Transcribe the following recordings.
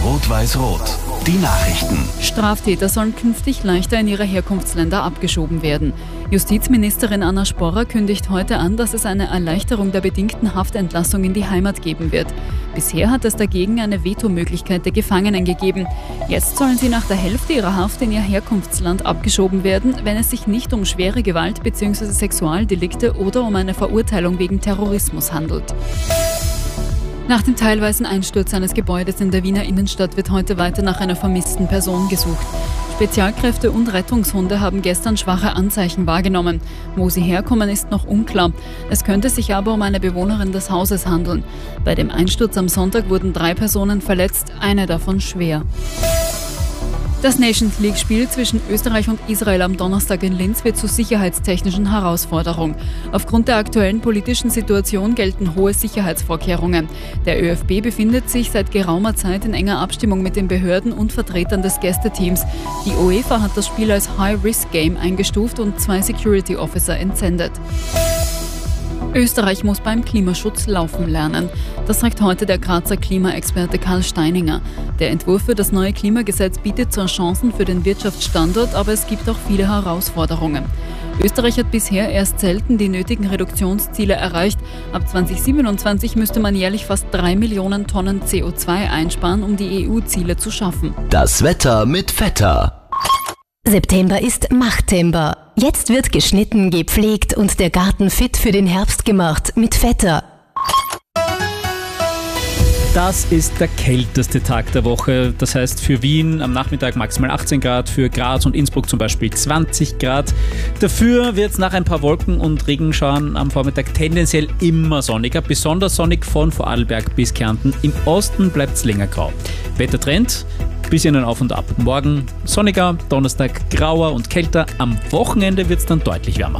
Rot-Weiß-Rot. Die Nachrichten. Straftäter sollen künftig leichter in ihre Herkunftsländer abgeschoben werden. Justizministerin Anna Sporrer kündigt heute an, dass es eine Erleichterung der bedingten Haftentlassung in die Heimat geben wird. Bisher hat es dagegen eine Vetomöglichkeit der Gefangenen gegeben. Jetzt sollen sie nach der Hälfte ihrer Haft in ihr Herkunftsland abgeschoben werden, wenn es sich nicht um schwere Gewalt bzw. Sexualdelikte oder um eine Verurteilung wegen Terrorismus handelt. Nach dem teilweisen Einsturz eines Gebäudes in der Wiener Innenstadt wird heute weiter nach einer vermissten Person gesucht. Spezialkräfte und Rettungshunde haben gestern schwache Anzeichen wahrgenommen. Wo sie herkommen, ist noch unklar. Es könnte sich aber um eine Bewohnerin des Hauses handeln. Bei dem Einsturz am Sonntag wurden 3 Personen verletzt, eine davon schwer. Das Nations League-Spiel zwischen Österreich und Israel am Donnerstag in Linz wird zu sicherheitstechnischen Herausforderungen. Aufgrund der aktuellen politischen Situation gelten hohe Sicherheitsvorkehrungen. Der ÖFB befindet sich seit geraumer Zeit in enger Abstimmung mit den Behörden und Vertretern des Gästeteams. Die UEFA hat das Spiel als High-Risk-Game eingestuft und 2 Security Officer entsendet. Österreich muss beim Klimaschutz laufen lernen. Das sagt heute der Grazer Klimaexperte Karl Steininger. Der Entwurf für das neue Klimagesetz bietet zwar Chancen für den Wirtschaftsstandort, aber es gibt auch viele Herausforderungen. Österreich hat bisher erst selten die nötigen Reduktionsziele erreicht. Ab 2027 müsste man jährlich fast 3 Millionen Tonnen CO2 einsparen, um die EU-Ziele zu schaffen. Das Wetter mit Vetter. September ist Machttember. Jetzt wird geschnitten, gepflegt und der Garten fit für den Herbst gemacht mit Vetter. Das ist der kälteste Tag der Woche. Das heißt für Wien am Nachmittag maximal 18 Grad, für Graz und Innsbruck zum Beispiel 20 Grad. Dafür wird es nach ein paar Wolken- und Regenschauern am Vormittag tendenziell immer sonniger, besonders sonnig von Vorarlberg bis Kärnten. Im Osten bleibt es länger grau. Wettertrend: bisschen ein Auf und Ab. Morgen sonniger, Donnerstag grauer und kälter. Am Wochenende wird es dann deutlich wärmer.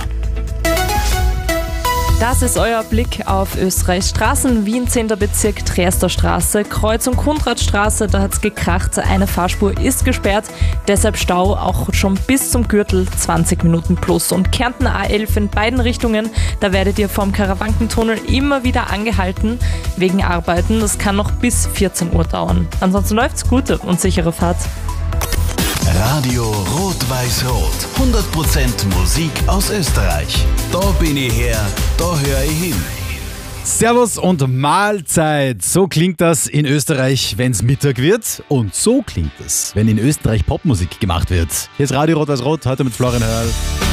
Das ist euer Blick auf Österreichs Straßen. Wien 10. Bezirk, Triester Straße, Kreuzung Kundratstraße, da hat es gekracht. Eine Fahrspur ist gesperrt, deshalb Stau auch schon bis zum Gürtel 20 Minuten plus. Und Kärnten A11 in beiden Richtungen, da werdet ihr vom Karawankentunnel immer wieder angehalten wegen Arbeiten. Das kann noch bis 14 Uhr dauern. Ansonsten läuft's, gute und sichere Fahrt. Radio Rot-Weiß-Rot. 100% Musik aus Österreich. Da bin ich her, da höre ich hin. Servus und Mahlzeit. So klingt das in Österreich, wenn es Mittag wird. Und so klingt es, wenn in Österreich Popmusik gemacht wird. Hier ist Radio Rot-Weiß-Rot, heute mit Florian Hörl.